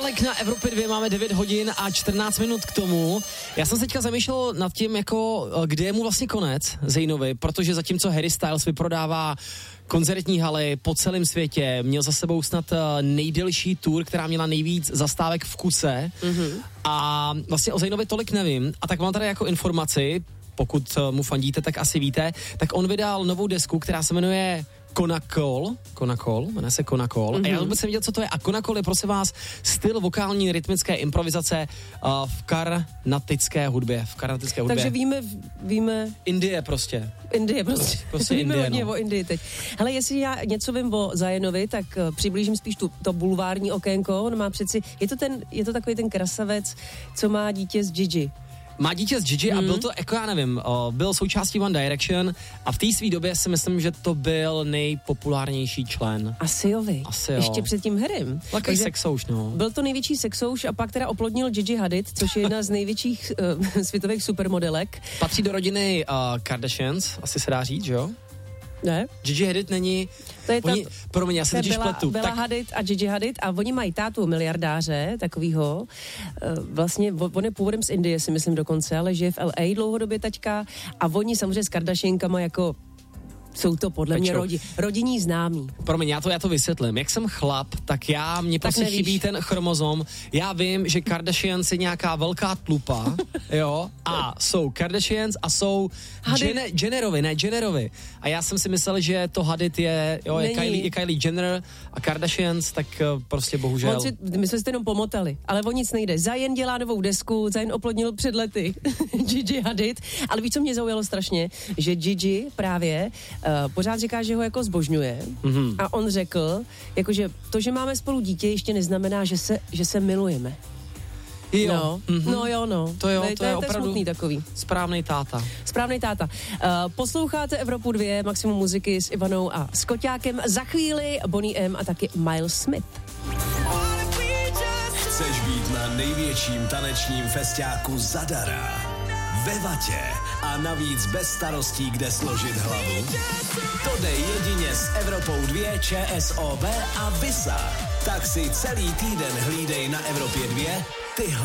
Dalek na Evropě 2 máme 9 hodin a 14 minut k tomu. Já jsem se teďka zamýšlel nad tím, jako, kde je mu vlastně konec Zainovi, protože zatímco Harry Styles vyprodává koncertní haly po celém světě, měl za sebou snad nejdelší tour, která měla nejvíc zastávek v kuse a vlastně o Zainovi tolik nevím. A tak mám tady jako informaci, pokud mu fandíte, tak asi víte, tak on vydal novou desku, která se jmenuje Konakol, jmenuje se Konakol. A já vůbec jsem viděl, co to je. A Konakol je, prosím vás, styl vokální rytmické improvizace v karnatické hudbě. Takže víme... Indie prostě. Víme Indie, hodně o Indii teď. Hele, jestli já něco vím o Zajenovi, tak přiblížím spíš to bulvární okénko. On má přeci, je to takový ten krasavec, co má dítě s Gigi. Má dítě s Gigi a byl to, jako já nevím, byl součástí One Direction a v té své době si myslím, že to byl nejpopulárnější člen. Asi jo. Ještě před tím Harrym. Takový sexouš, no. Byl to největší sexouš a pak teda oplodnil Gigi Hadid, což je jedna z největších světových supermodelek. Patří do rodiny Kardashians, asi se dá říct, že jo? Ne. Gigi Hadid není... Promiň, já se totiž pletu. Bella Hadid a Gigi Hadid a oni mají tátu miliardáře, takovýho. Vlastně on je původem z Indie, si myslím dokonce, ale žije v LA dlouhodobě taťka a oni samozřejmě s Kardashiankama jako... Jsou to podle mě rodinní známí. Promiň, já to vysvětlím. Jak jsem chlap, tak mě prostě chybí ten chromozom. Já vím, že Kardashians je nějaká velká tlupa, jo, a jsou Kardashians a jsou Jennerovi. A já jsem si myslel, že to Hadid je Kylie Jenner a Kardashians, tak prostě bohužel. My jsme si jenom pomotali, ale o nic nejde. Zayn dělá novou desku, Zayn oplodnil před lety Gigi Hadid, ale víš, co mě zaujalo strašně, že Gigi právě pořád říká, že ho jako zbožňuje a on řekl, jakože to, že máme spolu dítě, ještě neznamená, že se milujeme. Jo. No. To je opravdu smutný takový. Správnej táta. Posloucháte Evropu 2, maximum muziky s Ivanou a s Koťákem. Za chvíli Bonnie M a taky Miles Smith. Chceš být na největším tanečním festiáku zadara? Ve Vatě a navíc bez starostí, kde složit hlavu? To jde jedině s Evropou 2, ČSOB a Visa. Tak si celý týden hlídej na Evropě 2 tyhle